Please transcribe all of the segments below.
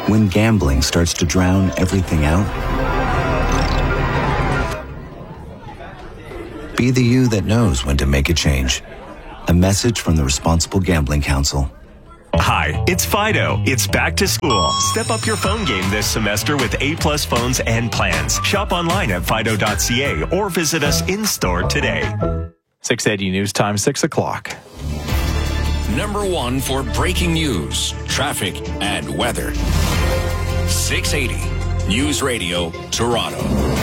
When gambling starts to drown everything out, be the you that knows when to make a change. A message from the Responsible Gambling Council. Hi, it's Fido. It's back to school. Step up your phone game this semester with A-plus phones and plans. Shop online at fido.ca or visit us in-store today. 680 News Time, 6 o'clock. Number one for breaking news, traffic, and weather. 680 News Radio, Toronto.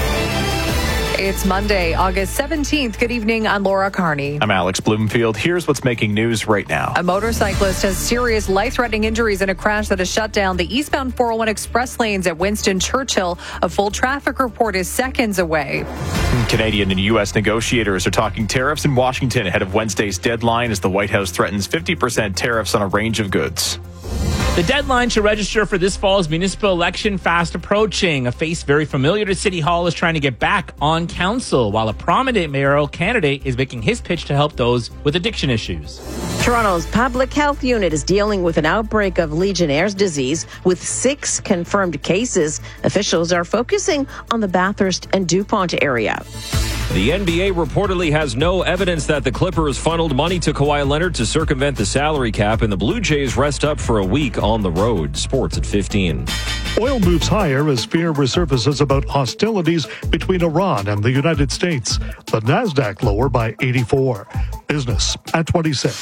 It's Monday, August 17th. Good evening. I'm Laura Carney. I'm Alex Bloomfield. Here's what's making news right now. A motorcyclist has serious life-threatening injuries in a crash that has shut down the eastbound 401 express lanes at Winston Churchill. A full traffic report is seconds away. Canadian and U.S. negotiators are talking tariffs in Washington ahead of Wednesday's deadline as the White House threatens 50% tariffs on a range of goods. The deadline to register for this fall's municipal election fast approaching. A face very familiar to City Hall is trying to get back on council, while a prominent mayoral candidate is making his pitch to help those with addiction issues. Toronto's public health unit is dealing with an outbreak of Legionnaire's disease with 6 confirmed cases. Officials are focusing on the Bathurst and DuPont area. The NBA reportedly has no evidence that the Clippers funneled money to Kawhi Leonard to circumvent the salary cap, and the Blue Jays rest up for a week on the road. Sports at 15. Oil moves higher as fear resurfaces about hostilities between Iran and the United States. The Nasdaq lower by 84. Business at 26.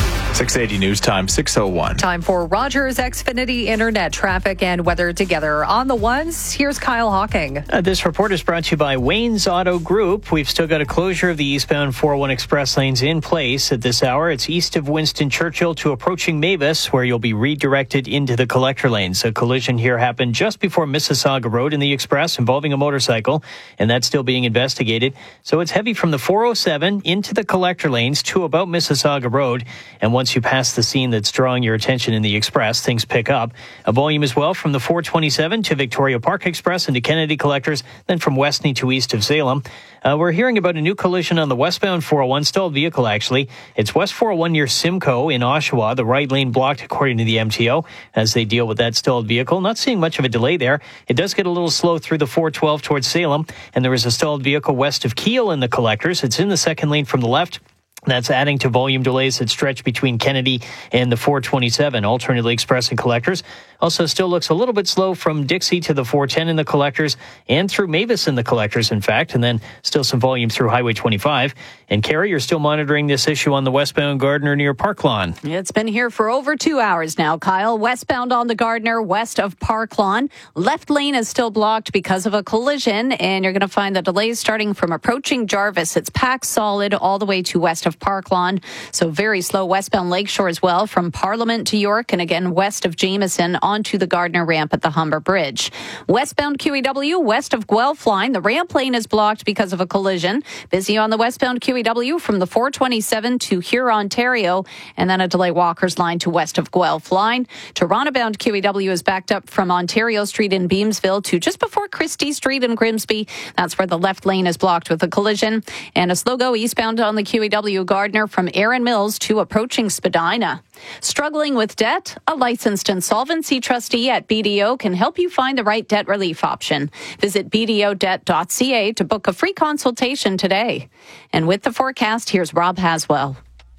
680 News Time, 6:01. Time for Rogers Xfinity Internet traffic and weather together. On the ones, here's Kyle Hawking. This report is brought to you by Wayne's Auto Group. We've still got a closure of the eastbound 401 express lanes in place at this hour. It's east of Winston Churchill to approaching Mavis, where you'll be redirected into the collector lanes. A collision here happened just before Mississauga Road in the express involving a motorcycle, and that's still being investigated. So it's heavy from the 407 into the collector lanes to about Mississauga Road. And once you pass the scene that's drawing your attention in the express, things pick up. A volume as well from the 427 to Victoria Park Express into Kennedy Collectors, then from Westney to east of Salem. We're hearing about a new collision on the westbound 401, stalled vehicle actually. It's West 401 near Simcoe in Oshawa. The right lane blocked according to the MTO as they deal with that stalled vehicle. Not seeing much of a delay there. It does get a little slow through the 412 towards Salem, and there is a stalled vehicle west of Kiel in the Collectors. It's in the second lane from the left. That's adding to volume delays that stretch between Kennedy and the 427, alternately express and Collectors. Also still looks a little bit slow from Dixie to the 410 in the Collectors and through Mavis in the Collectors, in fact, and then still some volume through Highway 25. And Carrie, you're still monitoring this issue on the westbound Gardner near Park Lawn. It's been here for over 2 hours now, Kyle. Westbound on the Gardner, west of Park Lawn. Left lane is still blocked because of a collision, and you're going to find the delays starting from approaching Jarvis. It's packed solid all the way to west of Park Lawn. So very slow westbound Lakeshore as well from Parliament to York, and again west of Jameson onto the Gardner ramp at the Humber Bridge. Westbound QEW, west of Guelph line. The ramp lane is blocked because of a collision. Busy on the westbound QEW from the 427 to Huron, Ontario, and then a delay Walker's line to west of Guelph line. Toronto-bound QEW is backed up from Ontario Street in Beamsville to just before Christie Street in Grimsby. That's where the left lane is blocked with a collision. And a slow go eastbound on the QEW Gardner from Erin Mills to approaching Spadina. Struggling with debt? A licensed insolvency trustee at BDO can help you find the right debt relief option. Visit bdodebt.ca to book a free consultation today. And with the forecast, here's Rob Haswell.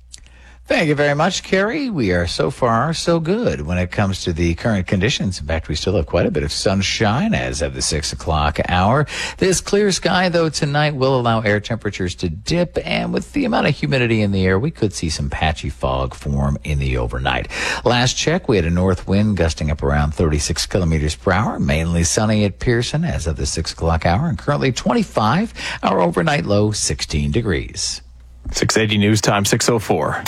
Thank you very much, Carrie. We are so far so good when it comes to the current conditions. In fact, we still have quite a bit of sunshine as of the 6 o'clock hour. This clear sky, though, tonight will allow air temperatures to dip, and with the amount of humidity in the air, we could see some patchy fog form in the overnight. Last check, we had a north wind gusting up around 36 kilometers per hour, mainly sunny at Pearson as of the 6 o'clock hour, and currently 25, our overnight low 16 degrees. 680 News Time, 6:04.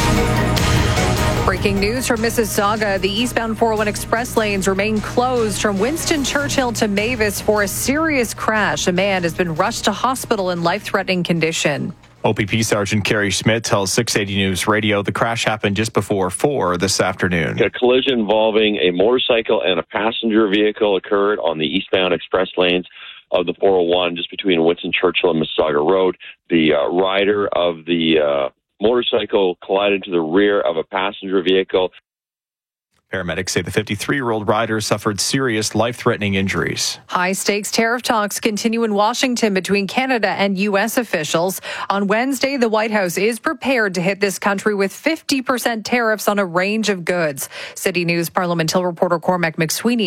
Breaking news from Mississauga. The eastbound 401 express lanes remain closed from Winston Churchill to Mavis for a serious crash. A man has been rushed to hospital in life-threatening condition. OPP Sergeant Kerry Schmidt tells 680 News Radio the crash happened just before 4 this afternoon. A collision involving a motorcycle and a passenger vehicle occurred on the eastbound express lanes of the 401 just between Winston Churchill and Mississauga Road. The rider of the motorcycle collided to the rear of a passenger vehicle. Paramedics say the 53-year-old rider suffered serious life-threatening injuries. High-stakes tariff talks continue in Washington between Canada and U.S. officials. On Wednesday, the White House is prepared to hit this country with 50% tariffs on a range of goods. City News Parliament Hill reporter Cormac McSweeney